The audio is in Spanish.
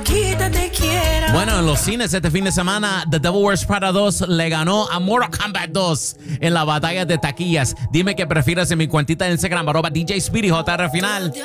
loquita te quiero. Bueno, en los cines este fin de semana, The Devil Wears Prada 2 le ganó a Mortal Kombat 2 en la batalla de taquillas. Dime qué prefieres en mi cuentita de Instagram, @DJ Speedy, JR Final.